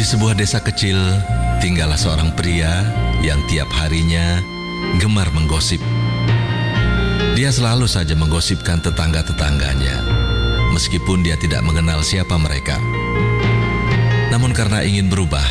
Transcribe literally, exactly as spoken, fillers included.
sebuah desa kecil, tinggallah seorang pria yang tiap harinya gemar menggosip. Dia selalu saja menggosipkan tetangga-tetangganya, meskipun dia tidak mengenal siapa mereka. Namun karena ingin berubah,